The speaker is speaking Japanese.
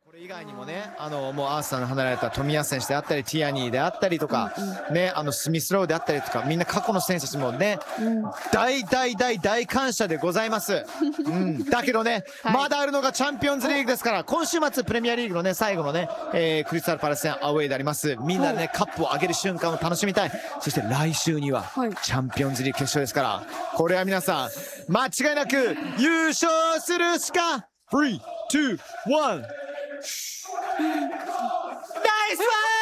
これ以外にもね、もうアーサーの離れた富安選手であったり、ティアニーであったりとか、ね、スミスローであったりとか、みんな過去の選手たちもね、大感謝でございます。だけどね、まだあるのがチャンピオンズリーグですから、今週末プレミアリーグのね、最後のね、クリスタルパレス戦アウェイであります。みんなでね、カップを上げる瞬間を楽しみたい。そして来週には、チャンピオンズリーグ決勝ですから、これは皆さん、間違いなく優勝するしか、3、2、1。